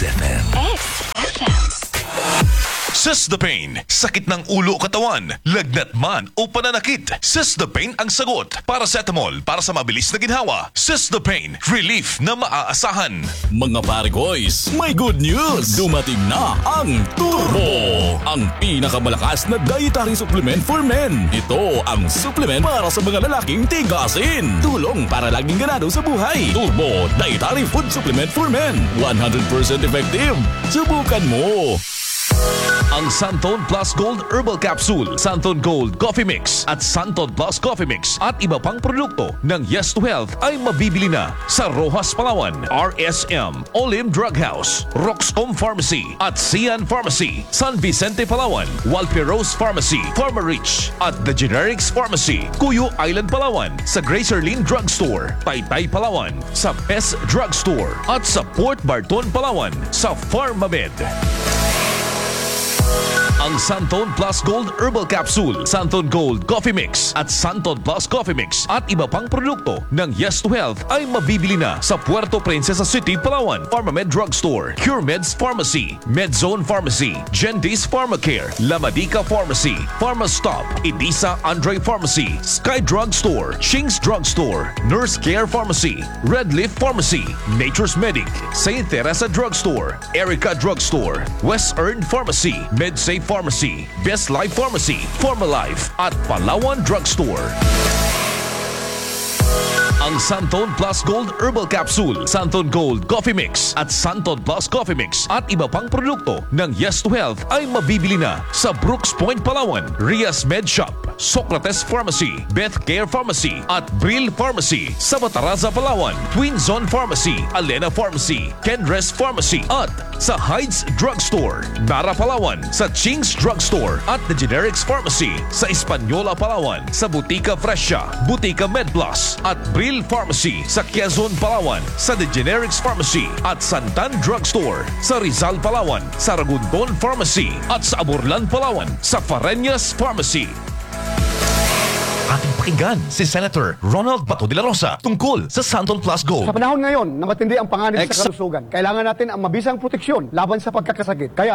XFM. Cystapane, sakit ng ulo o katawan, lagnat man o pananakit. Cystapane ang sagot. Paracetamol para sa mabilis na ginhawa. Cystapane, relief na maaasahan. Mga pare-boys, may good news! Dumating na ang Turbo! Ang pinakamalakas na dietary supplement for men. Ito ang supplement para sa mga lalaking tigasin. Tulong para laging ganado sa buhay. Turbo Dietary Food Supplement for Men. 100% effective. Subukan mo! Ang Santon Plus Gold Herbal Capsule, Santon Gold Coffee Mix at Santon Plus Coffee Mix at iba pang produkto ng Yes to Health ay mabibili na sa Rojas Palawan, RSM, Olim Drug House, Roxcom Pharmacy at Sian Pharmacy, San Vicente Palawan, Walperos Pharmacy, Pharmarich at The Generics Pharmacy, Cuyo Island Palawan, sa Gracerlin Drug Store, Taytay Palawan, sa Best Drug Store at sa Port Barton Palawan sa Pharmamed. Ang Santon Plus Gold Herbal Capsule, Santon Gold Coffee Mix at Santon Plus Coffee Mix at iba pang produkto ng Yes to Health ay mabibili na sa Puerto Princesa City, Palawan, Pharmamed Drug Store, CureMeds Pharmacy, Medzone Pharmacy, Gendis Pharmacare, La Medica Pharmacy, Pharmastop, Idisa Andre Pharmacy, Sky Drug Store, Shing's Drug Store, Nurse Care Pharmacy, Red Leaf Pharmacy, Nature's Medic, St. Teresa Drug Store, Erica Drug Store, West Earn Pharmacy, MedSafe Pharmacy, Best Life Pharmacy, Pharmalife at Palawan Drug Store. Ang Santon Plus Gold Herbal Capsule, Santon Gold Coffee Mix at Santon Plus Coffee Mix at iba pang produkto ng Yes to Health ay mabibili na sa Brooks Point, Palawan, Rias Med Shop, Socrates Pharmacy, Beth Care Pharmacy at Brill Pharmacy sa Bataraza, Palawan, Twin Zone Pharmacy, Alena Pharmacy, Kenres Pharmacy at sa Heights Drug Store, Nara, Palawan, sa Ching's Drug Store at The Generics Pharmacy sa Hispaniola, Palawan, sa Butika Fresha, Butika Med Plus at Brill Pharmacy sa Quezon, Palawan, sa The Generics Pharmacy at Santan Drug Store sa Rizal, Palawan, sa Ragundon Pharmacy at sa Aburlan, Palawan sa Fareñas Pharmacy. Ating pakinggan si Senator Ronald Bato de la Rosa tungkol sa Santon Plus Gold. Sa panahon ngayon na matindi ang panganib sa kalusugan, kailangan natin ang mabisang proteksyon laban sa pagkakasakit. Kaya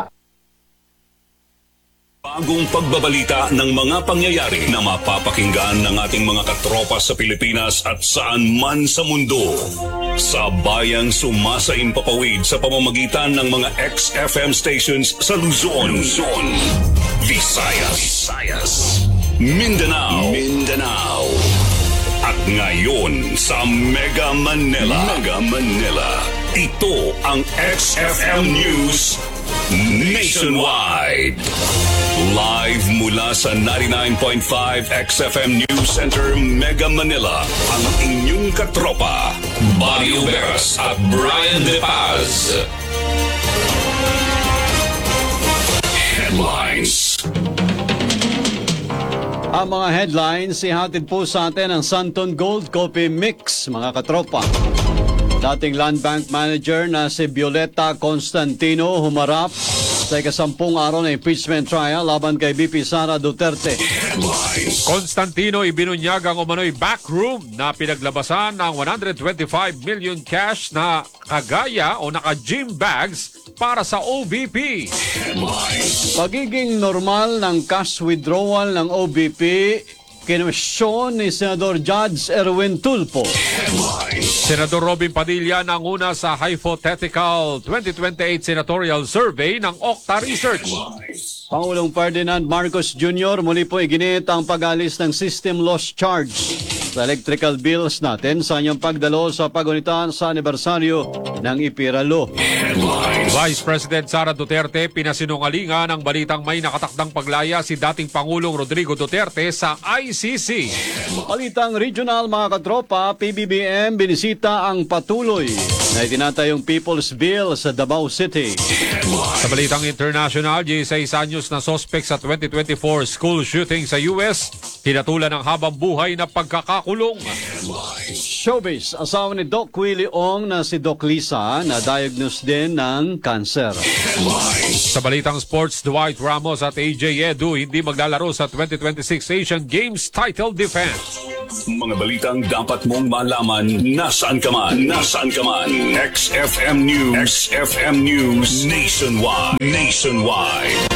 bagong pagbabalita ng mga pangyayari na mapapakinggan ng ating mga katropa sa Pilipinas at saan man sa mundo. Sa bayang sumasaimpapawid sa pamamagitan ng mga XFM stations sa Luzon, Visayas, Mindanao, at ngayon sa Mega Manila. Ito ang XFM News Nationwide. Live mula sa 99.5 XFM News Center, Mega Manila, ang inyong katropa, Barry Uberas at Brian De Paz. Headlines. Ang mga headlines ihatid po sa atin ng Santon Gold Coffee Mix, mga katropa. Dating Land Bank Manager na si Violeta Constantino humarap sa ikasampung araw na impeachment trial laban kay VP Sara Duterte. Constantino ibinunyag ang umano'y backroom na pinaglabasan ng 125 million cash na kagaya o naka-gym bags para sa OVP. Magiging normal ng cash withdrawal ng OVP, kinwestiyon ni Senador Judge Erwin Tulfo. Senador Robin Padilla nanguna sa hypothetical 2028 senatorial survey ng Octa Research. Pangulong Ferdinand Marcos Jr. muli po iginit ang pag-alis ng system loss charge sa electrical bills natin sa kanyang pagdalo sa pagunitan sa anibersaryo ng IPIRA Law. Vice President Sara Duterte pinasinungalingan ang balitang may nakatakdang paglaya si dating Pangulong Rodrigo Duterte sa ICC. Balitang regional, mga katropa, PBBM binisita ang patuloy na itinatayong People's Bill sa Davao City. Sa balitang international, 16 anyos na sospek sa 2024 school shooting sa US, hinatulan ng habang buhay na pagkakakulong makulong. Showbiz, asawa ni Doc Willie Ong na si Doc Lisa na diagnose din ng cancer. Sa balitang sports, Dwight Ramos at AJ Edu hindi maglalaro sa 2026 Asian Games title defense. Mga balitang dapat mong malaman nasaan ka man. Nasaan ka man. XFM News. XFM News Nationwide. Nationwide.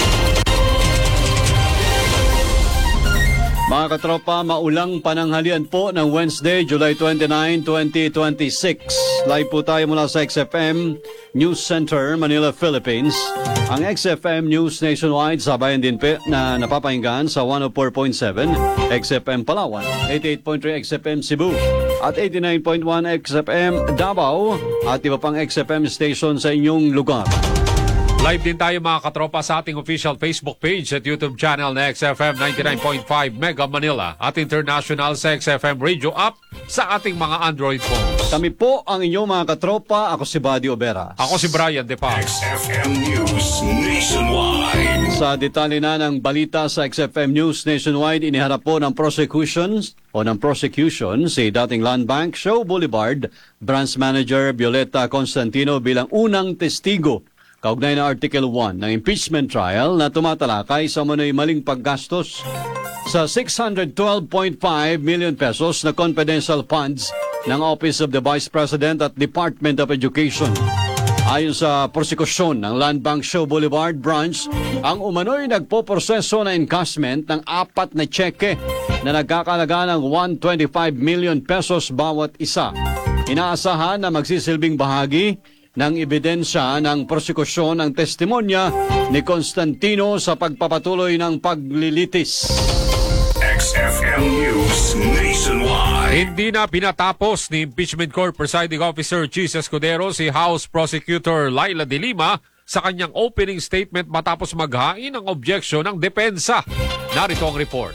Mga katropa, maulang pananghalian po ng Wednesday, July 29, 2026. Live po tayo mula sa XFM News Center, Manila, Philippines. Ang XFM News Nationwide, sabayan din po na napapahinggan sa 104.7 XFM Palawan, 88.3 XFM Cebu, at 89.1 XFM Davao, at iba pang XFM station sa inyong lugar. Live din tayo mga katropa sa ating official Facebook page at YouTube channel na XFM 99.5 Mega Manila at international sa XFM Radio app sa ating mga Android phones. Kami po ang inyong mga katropa. Ako si Buddy Obera. Ako si Brian De Paz. XFM News Nationwide. Sa detalye na ng balita sa XFM News Nationwide, iniharap po ng prosecution si dating Land Bank Show Boulevard Branch Manager Violeta Constantino bilang unang testigo kaugnay na Article 1 ng impeachment trial na tumatalakay sa umano'y maling paggastos sa 612.5 million pesos na confidential funds ng Office of the Vice President at Department of Education. Ayon sa prosekusyon ng Land Bank Show Boulevard Branch, ang umano'y nagpoproseso na encashment ng 4 na tseke na nagkakalaga ng 125 million pesos bawat isa. Inaasahan na magsisilbing bahagi ng ebidensya ng prosekusyon ang testimonya ni Constantino sa pagpapatuloy ng paglilitis. XFM News Nationwide. Hindi na pinatapos ni Impeachment Court Presiding Officer Chis Escudero si House Prosecutor Laila De Lima sa kanyang opening statement matapos maghain ng objeksyon ng depensa. Narito ang report.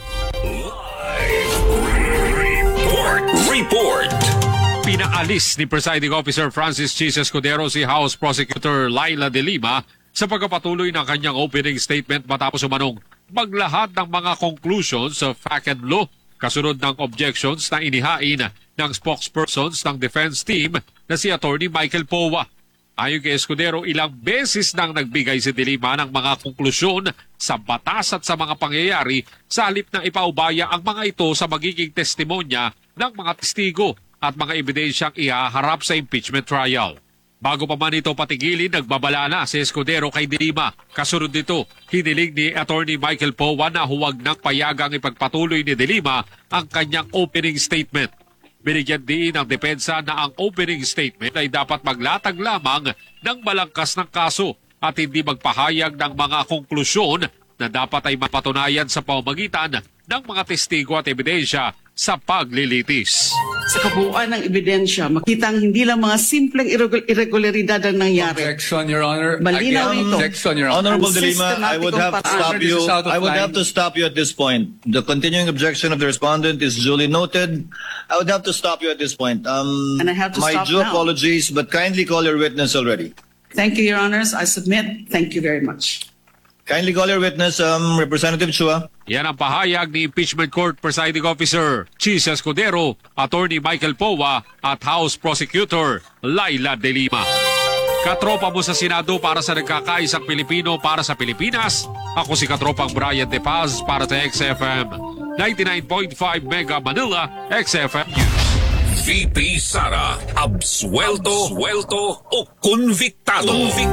Report. Pinaalis ni Presiding Officer Francis Chis Escudero si House Prosecutor Laila De Lima sa pagpapatuloy ng kanyang opening statement matapos umanong maglahat ng mga conclusions sa fact and law kasunod ng objections na inihain ng spokespersons ng defense team na si Attorney Michael Powa. Ayon kay Escudero, ilang beses nang nagbigay si De Lima ng mga konklusyon sa batas at sa mga pangyayari sa halip na ipaubaya ang mga ito sa magiging testimonya ng mga testigo at mga ebidensyang ihaharap sa impeachment trial. Bago pa man ito patigilin, nagbabala na si Escudero kay De Lima. Kasunod nito, hiniling ni Attorney Michael Powa na huwag nang payagang ipagpatuloy ni De Lima ang kanyang opening statement. Binigyan din ng depensa na ang opening statement ay dapat maglatag lamang ng malangkas ng kaso at hindi magpahayag ng mga konklusyon na dapat ay mapatunayan sa pamamagitan ng mga testigo at ebidensya sa paglilitis. Sa kabuuan ng ebidensya, makitang hindi lang mga simpleng irregularidad ang nangyari. Objection, Your Honor. Malinaw ito. Objection, Your Honor. Honorable De Lima, I would have to stop you. I would have to stop you at this point. The continuing objection of the respondent is duly noted. I would have to stop you at this point. And I have to my stop due now. apologies, but kindly call your witness already. Thank you, Your Honors. I submit. Thank you very much. Kindly call your witness, Representative Chua. Yan ang pahayag ni Impeachment Court Presiding Officer Chis Escudero, Attorney Michael Powa at House Prosecutor Laila De Lima. Katropa mo sa Senado para sa nagkakaisang Pilipino para sa Pilipinas. Ako si Katropang Brian De Paz para sa XFM 99.5 Mega Manila, XFM News. VP Sara, absuelto, o convictado.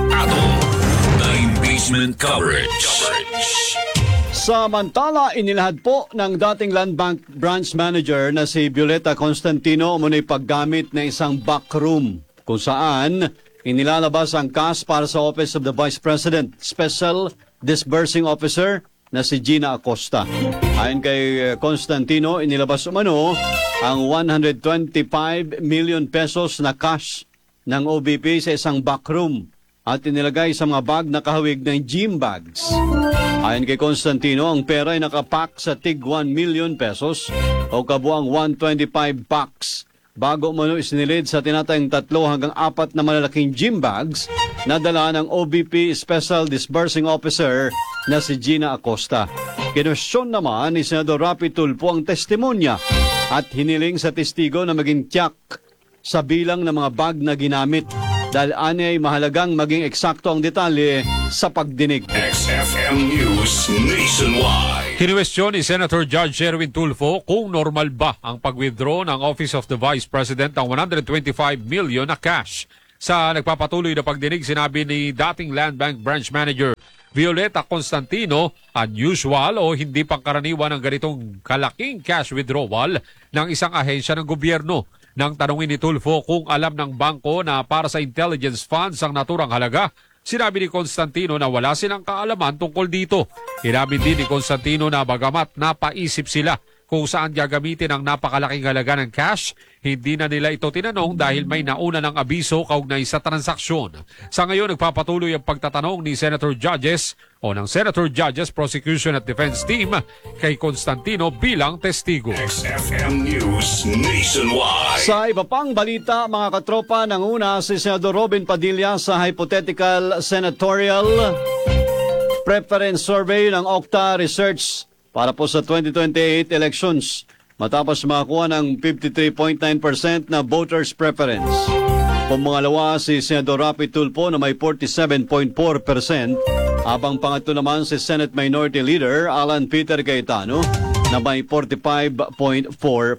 The impeachment coverage. Samantala, inilahad po ng dating Land Bank Branch Manager na si Violeta Constantino umunay paggamit ng isang backroom kung saan inilalabas ang cash para sa Office of the Vice President Special Disbursing Officer na si Gina Acosta. Ayon kay Constantino, inilabas umano ang 125 million pesos na cash ng OVP sa isang backroom at inilagay sa mga bag na kahawig ng gym bags. Ayon kay Constantino, ang pera ay nakapack sa tig 1 million pesos o kabuang 125 packs bago umano isinilid sa tinatayang 3 hanggang 4 na malalaking gym bags na dala ng OVP Special Disbursing Officer na si Gina Acosta. Kinwestiyon naman ni Senador Rapi Tulfo ang testimonya at hiniling sa testigo na maging tiyak sa bilang ng mga bag na ginamit dahil ani ay mahalagang maging eksakto ang detalye sa pagdinig. XFM News Nationwide. Kinuwestiyon ni Senator Judge Sherwin Tulfo kung normal ba ang pag-withdraw ng Office of the Vice President ng 125 million na cash. Sa nagpapatuloy na pagdinig, sinabi ni dating Land Bank Branch Manager Violeta Constantino, unusual o hindi pangkaraniwan ang ganitong kalaking cash withdrawal ng isang ahensya ng gobyerno. Nang tanungin ni Tulfo kung alam ng bangko na para sa intelligence funds ang naturang halaga, sinabi ni Constantino na wala silang kaalaman tungkol dito. Inamin din ni Constantino na bagamat napaisip sila kung saan gagamitin ang napakalaking halaga ng cash, hindi na nila ito tinanong dahil may nauna ng abiso kaugnay sa transaksyon. Sa ngayon, nagpapatuloy ang pagtatanong ni Senator Judges o ng Senator Judges Prosecution at Defense Team kay Constantino bilang testigo. XFM News Nationwide. Sa iba pang balita, mga katropa, nanguna si Senador Robin Padilla sa hypothetical senatorial preference survey ng Okta Research para po sa 2028 elections matapos makakuha ng 53.9% na voters preference. Pumangalawa si Senador Rapi Tulfo na may 47.4%, habang pangatlo naman si Senate Minority Leader Alan Peter Cayetano na may 45.4%.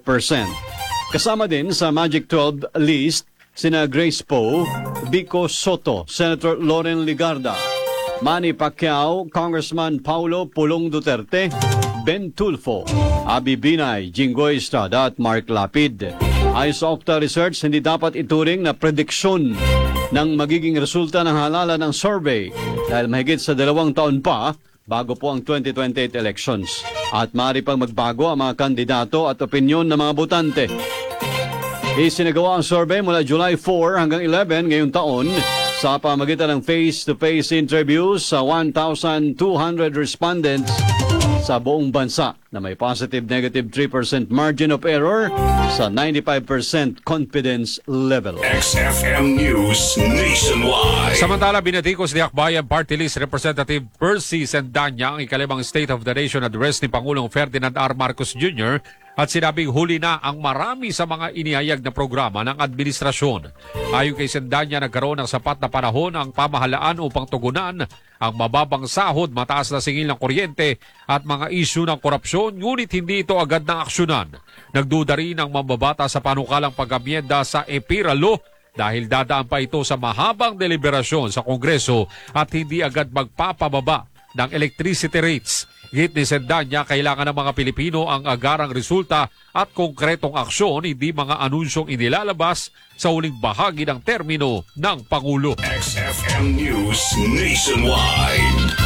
Kasama din sa Magic 12 list sina Grace Poe, Vico Soto, Senator Loren Ligarda, Manny Pacquiao, Congressman Paulo Pulong Duterte, Ben Tulfo, Abi Binay, Jinggoy Estrada at Mark Lapid. Ayon sa Okta Research, hindi dapat ituring na prediksyon ng magiging resulta ng halalan ng survey dahil mahigit sa 2 taon pa bago po ang 2028 elections at maaari pang magbago ang mga kandidato at opinyon ng mga botante. Isinagawa ang survey mula July 4 hanggang 11 ngayong taon sa pamagitan ng face-to-face interviews sa 1,200 respondents sa buong bansa na may positive-negative 3% margin of error sa 95% confidence level. XFM News Nationwide. Samantala, binatikos ni Akbayan Party List Representative Percy Sendanya ang ikalimang State of the Nation address ni Pangulong Ferdinand R. Marcos Jr. at sinabing huli na ang marami sa mga inihayag na programa ng administrasyon. Ayon kay Sendanya, nagkaroon ng sapat na panahon ang pamahalaan upang tugunan ang mababang sahod, mataas na singil ng kuryente at mga isyu ng korupsyon, ngunit hindi ito agad na aksyonan. Nagduda rin ang mambabata sa panukalang pag-amyenda sa EPIRA Law dahil dadaan pa ito sa mahabang deliberasyon sa Kongreso at hindi agad magpapababa ng electricity rates. Git ni Sendanya, kailangan ng mga Pilipino ang agarang resulta at konkretong aksyon, hindi mga anunsyong inilalabas sa huling bahagi ng termino ng Pangulo. XFM News Nationwide.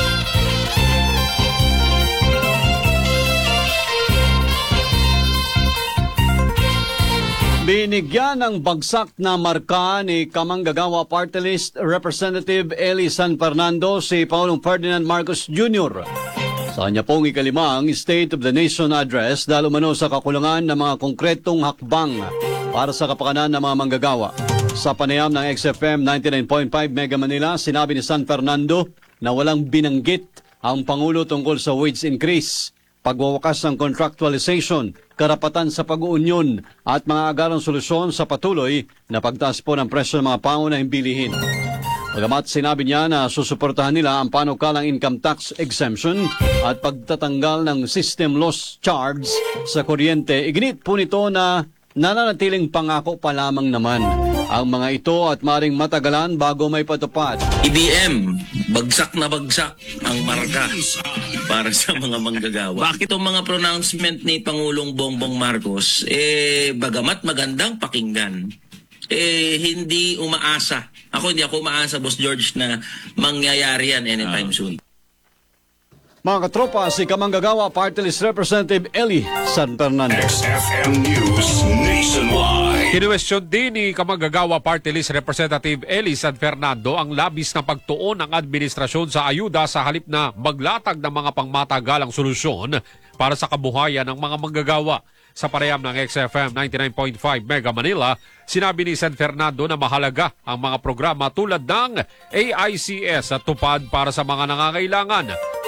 Binigyan ng bagsak na marka ni Kamanggagawa Party List Representative Eli San Fernando si Pangulong Ferdinand Marcos Jr. sa kanya pong ikalimang State of the Nation Address dahil umano sa kakulangan ng mga konkretong hakbang para sa kapakanan ng mga manggagawa. Sa panayam ng XFM 99.5 Mega Manila, sinabi ni San Fernando na walang binanggit ang Pangulo tungkol sa wage increase, pagwawakas ng contractualization, karapatan sa pag-uunyon at mga agarang solusyon sa patuloy na pagtaas po ng presyo ng mga pangunahing bilihin. Bagamat sinabi niya na susuportahan nila ang panukalang income tax exemption at pagtatanggal ng system loss charge sa kuryente, iginit po nito na nananatiling pangako pa lamang naman ang mga ito at maring matagalan bago may patupad. EBM, bagsak na bagsak ang marka para sa mga manggagawa. Bakit itong mga pronouncement ni Pangulong Bongbong Marcos, bagamat magandang pakinggan, hindi umaasa. Hindi ako umaasa, Boss George, na mangyayari yan anytime soon. Mga katropa, si Kamanggagawa Party List Representative Eli San Fernando. XFM News Nationwide. Kinuwestiyon din ni Kamanggagawa Party List Representative Eli San Fernando ang labis na pagtuon ng administrasyon sa ayuda sa halip na maglatag ng mga pangmatagalang solusyon para sa kabuhayan ng mga manggagawa. Sa pareham ng XFM 99.5 Mega Manila, sinabi ni San Fernando na mahalaga ang mga programa tulad ng AICS at tupad para sa mga nangangailangan.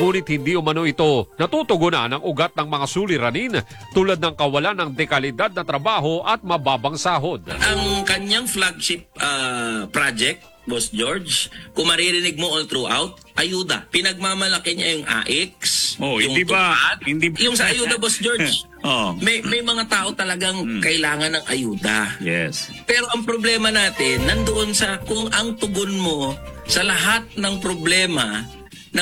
Ngunit hindi umano ito natutugunan ang ugat ng mga suliranin tulad ng kawalan ng dekalidad na trabaho at mababang sahod. Ang kanyang flagship project, Boss George, kung maririnig mo all throughout, ayuda. Pinagmamalaki niya yung AX, yung hindi ba? tupad. Hindi Yung sa ayuda, Boss George, may mga tao talagang kailangan ng ayuda. Yes. Pero ang problema natin, nandoon sa kung ang tugon mo sa lahat ng problema